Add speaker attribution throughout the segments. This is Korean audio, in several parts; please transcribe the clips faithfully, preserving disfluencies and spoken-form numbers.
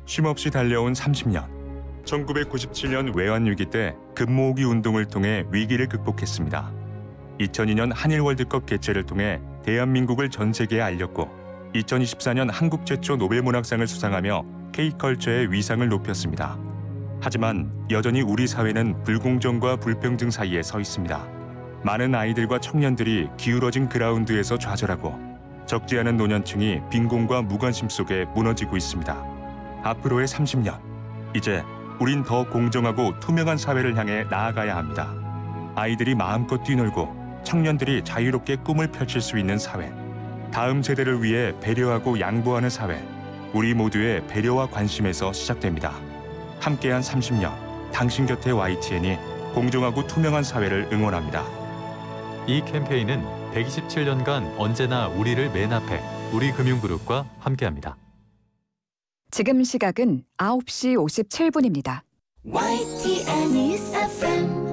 Speaker 1: 쉼없이 달려온 삼십 년. 천구백구십칠 년 외환위기 때 금모으기 운동을 통해 위기를 극복했습니다. 이천이 년 한일 월드컵 개최를 통해 대한민국을 전 세계에 알렸고 이천이십사 년 한국 최초 노벨문학상을 수상하며 K컬처의 위상을 높였습니다. 하지만 여전히 우리 사회는 불공정과 불평등 사이에 서 있습니다. 많은 아이들과 청년들이 기울어진 그라운드에서 좌절하고 적지 않은 노년층이 빈곤과 무관심 속에 무너지고 있습니다. 앞으로의 삼십 년, 이제 우린 더 공정하고 투명한 사회를 향해 나아가야 합니다. 아이들이 마음껏 뛰놀고 청년들이 자유롭게 꿈을 펼칠 수 있는 사회, 다음 세대를 위해 배려하고 양보하는 사회, 우리 모두의 배려와 관심에서 시작됩니다. 함께한 삼십 년, 당신 곁에 와이티엔이 공정하고 투명한 사회를 응원합니다.
Speaker 2: 이 캠페인은 백이십칠 년간 언제나 우리를 맨 앞에 우리금융그룹과 함께합니다.
Speaker 3: 지금 시각은 아홉 시 오십칠 분입니다.
Speaker 4: 와이티엔 News 에프엠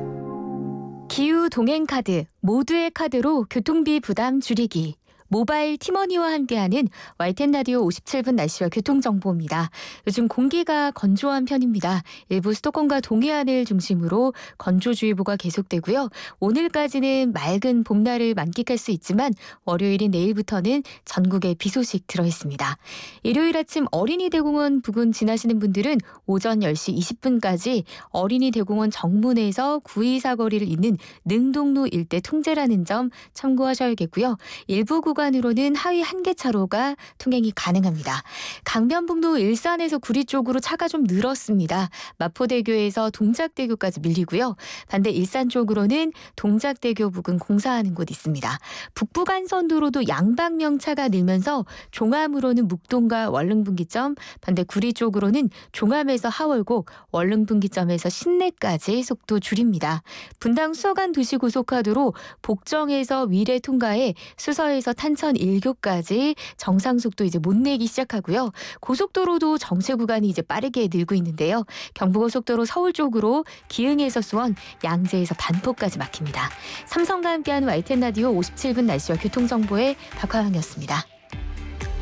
Speaker 5: 기후 동행카드, 모두의 카드로 교통비 부담 줄이기. 모바일 티머니와 함께하는 와이티엔 라디오 오십칠 분 날씨와 교통정보입니다. 요즘 공기가 건조한 편입니다. 일부 수도권과 동해안을 중심으로 건조주의보가 계속되고요. 오늘까지는 맑은 봄날을 만끽할 수 있지만 월요일인 내일부터는 전국에 비 소식 들어있습니다. 일요일 아침 어린이대공원 부근 지나시는 분들은 오전 열 시 이십 분까지 어린이대공원 정문에서 구이 사거리를 잇는 능동로 일대 통제라는 점 참고하셔야겠고요. 일부 구간 구간으로는 하위 한 개 차로가 통행이 가능합니다. 강변북로 일산에서 구리 쪽으로 차가 좀 늘었습니다. 마포대교에서 동작대교까지 밀리고요. 반대 일산 쪽으로는 동작대교 부근 공사하는 곳 있습니다. 북부간선도로도 양방면 차가 늘면서 종암으로는 묵동과 월릉분기점, 반대 구리 쪽으로는 종암에서 하월곡, 월릉분기점에서 신내까지 속도 줄입니다. 분당 수서간 도시고속화도로 복정에서 위례 통과해 수서에서 탄천 일 교까지 정상속도 이제 못 내기 시작하고요. 고속도로도 정체 구간이 이제 빠르게 늘고 있는데요. 경부고속도로 서울 쪽으로 기흥에서 수원, 양재에서 반포까지 막힙니다. 삼성과 함께하는 와이티엔 라디오 오십칠 분 날씨와 교통정보의 박화영이었습니다.